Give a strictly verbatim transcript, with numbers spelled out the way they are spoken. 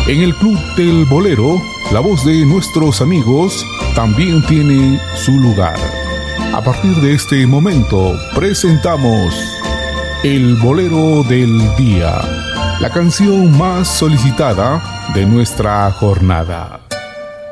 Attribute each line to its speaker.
Speaker 1: En el Club del Bolero, la voz de nuestros amigos también tiene su lugar. A partir de este momento, presentamos El Bolero del Día, la canción más solicitada de nuestra jornada.